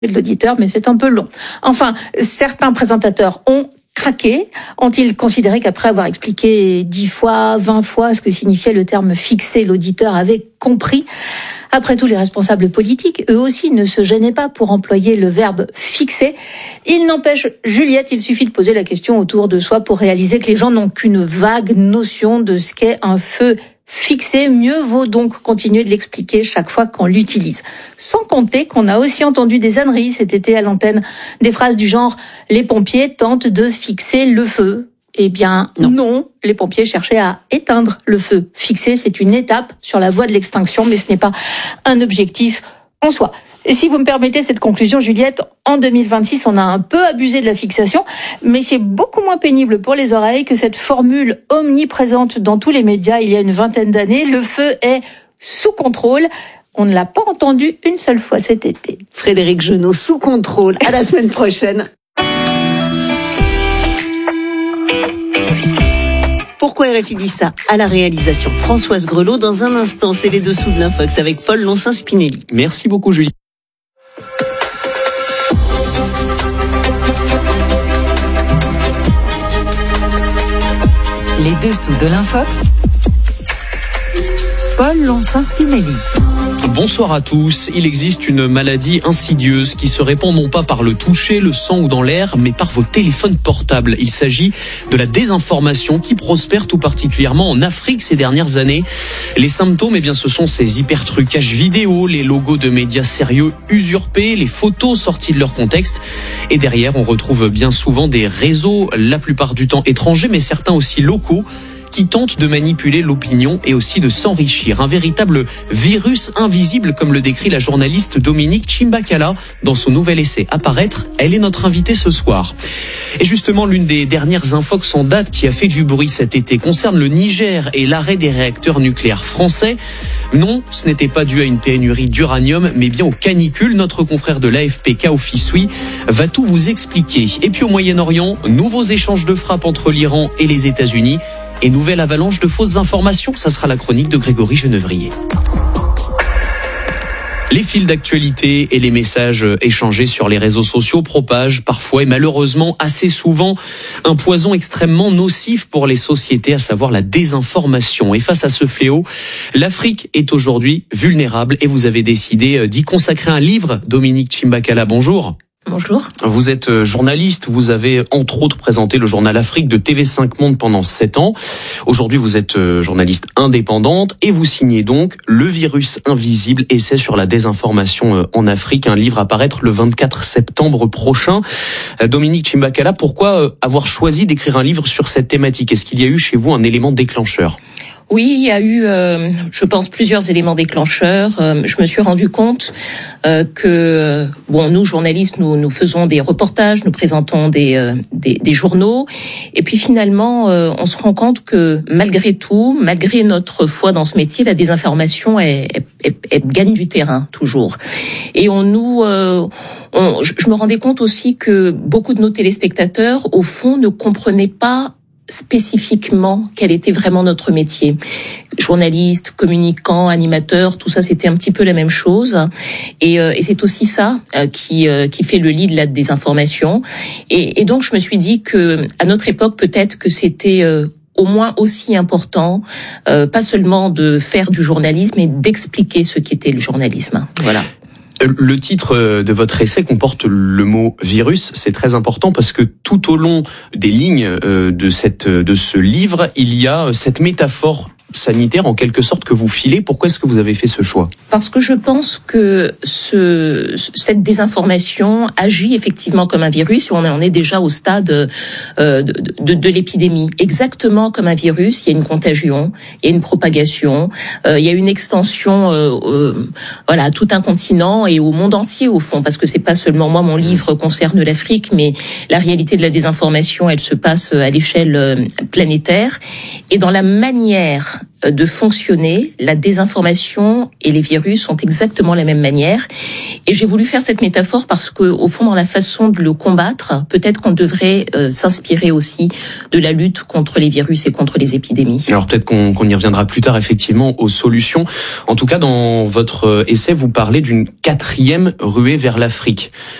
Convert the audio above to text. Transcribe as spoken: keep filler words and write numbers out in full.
de l'auditeur, mais c'est un peu long. Enfin, certains présentateurs ont craqué. Ont-ils considéré qu'après avoir expliqué dix fois, vingt fois ce que signifiait le terme fixé, l'auditeur avait compris? Après tout, les responsables politiques, eux aussi, ne se gênaient pas pour employer le verbe fixer. Il n'empêche, Juliette, il suffit de poser la question autour de soi pour réaliser que les gens n'ont qu'une vague notion de ce qu'est un feu fixé. Mieux vaut donc continuer de l'expliquer chaque fois qu'on l'utilise. Sans compter qu'on a aussi entendu des âneries cet été à l'antenne, des phrases du genre « les pompiers tentent de fixer le feu ». Eh bien, non. non, les pompiers cherchaient à éteindre le feu. Fixer, c'est une étape sur la voie de l'extinction, mais ce n'est pas un objectif en soi. Et si vous me permettez cette conclusion, Juliette, en deux mille vingt-six, on a un peu abusé de la fixation, mais c'est beaucoup moins pénible pour les oreilles que cette formule omniprésente dans tous les médias il y a une vingtaine d'années. Le feu est sous contrôle. On ne l'a pas entendu une seule fois cet été. Frédérique Genot, sous contrôle. À la semaine prochaine. Pourquoi R F I dit ça? À la réalisation, Françoise Grelot. Dans un instant, c'est les dessous de l'Infox avec Paul Lonsin-Spinelli. Merci beaucoup, Julie. Les dessous de l'Infox, Paul Lonsin-Spinelli. Bonsoir à tous. Il existe une maladie insidieuse qui se répand non pas par le toucher, le sang ou dans l'air, mais par vos téléphones portables. Il s'agit de la désinformation qui prospère tout particulièrement en Afrique ces dernières années. Les symptômes, eh bien, ce sont ces hyper-trucages vidéo, les logos de médias sérieux usurpés, les photos sorties de leur contexte. Et derrière, on retrouve bien souvent des réseaux, la plupart du temps étrangers, mais certains aussi locaux, qui tentent de manipuler l'opinion et aussi de s'enrichir. Un véritable virus invisible, comme le décrit la journaliste Dominique Chimbakala dans son nouvel essai Apparaître. Elle est notre invitée ce soir. Et justement, l'une des dernières infox en date qui a fait du bruit cet été concerne le Niger et l'arrêt des réacteurs nucléaires français. Non, ce n'était pas dû à une pénurie d'uranium, mais bien aux canicules. Notre confrère de l'A F P, Kao Fissoui, va tout vous expliquer. Et puis au Moyen-Orient, nouveaux échanges de frappes entre l'Iran et les États-Unis. Et nouvelle avalanche de fausses informations, ça sera la chronique de Grégory Genevrier. Les fils d'actualité et les messages échangés sur les réseaux sociaux propagent parfois et malheureusement assez souvent un poison extrêmement nocif pour les sociétés, à savoir la désinformation. Et face à ce fléau, l'Afrique est aujourd'hui vulnérable et vous avez décidé d'y consacrer un livre. Dominique Chimbakala, bonjour. Bonjour. Vous êtes journaliste, vous avez entre autres présenté le journal Afrique de T V cinq Monde pendant sept ans. Aujourd'hui, vous êtes journaliste indépendante et vous signez donc Le virus invisible, essai sur la désinformation en Afrique, un livre à paraître le vingt-quatre septembre prochain. Dominique Chimbakala, pourquoi avoir choisi d'écrire un livre sur cette thématique? Est-ce qu'il y a eu chez vous un élément déclencheur? Oui, il y a eu, euh, je pense, plusieurs éléments déclencheurs. Euh, je me suis rendu compte euh, que, bon, nous journalistes, nous nous faisons des reportages, nous présentons des euh, des, des journaux, et puis finalement, euh, on se rend compte que malgré tout, malgré notre foi dans ce métier, la désinformation elle, elle, elle, elle gagne du terrain toujours. Et on nous, euh, on, je me rendais compte aussi que beaucoup de nos téléspectateurs, au fond, ne comprenaient pas spécifiquement quel était vraiment notre métier. Journaliste, communicant, animateur, tout ça c'était un petit peu la même chose. Et, euh, et c'est aussi ça euh, qui euh, qui fait le lit de la désinformation. Et, et donc je me suis dit que à notre époque peut-être que c'était euh, au moins aussi important, euh, pas seulement de faire du journalisme, mais d'expliquer ce qu'était le journalisme. Voilà. Le titre de votre essai comporte le mot virus, c'est très important parce que tout au long des lignes de cette de ce livre, il y a cette métaphore sanitaire en quelque sorte que vous filez. Pourquoi est-ce que vous avez fait ce choix? Parce que je pense que ce, cette désinformation agit effectivement comme un virus et on en est déjà au stade euh, de, de, de l'épidémie. Exactement comme un virus, il y a une contagion, il y a une propagation, euh, il y a une extension euh, euh, voilà, à tout un continent et au monde entier au fond, parce que c'est pas seulement moi, mon livre concerne l'Afrique, mais la réalité de la désinformation, elle se passe à l'échelle planétaire et dans la manière de fonctionner, la désinformation et les virus sont exactement la même manière. Et j'ai voulu faire cette métaphore parce que, au fond, dans la façon de le combattre, peut-être qu'on devrait euh, s'inspirer aussi de la lutte contre les virus et contre les épidémies. Alors peut-être qu'on, qu'on y reviendra plus tard effectivement aux solutions. En tout cas, dans votre essai, vous parlez d'une quatrième ruée vers l'Afrique.